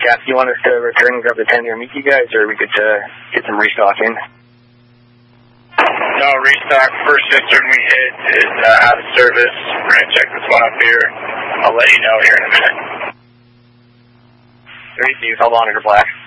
Cap, you want us to return and grab the 10 here and meet you guys, or we could get some restock in? No, restock. First cistern we hit is out of service. We're going to check this one up here. I'll let you know here in a minute. 32, hold on, under black.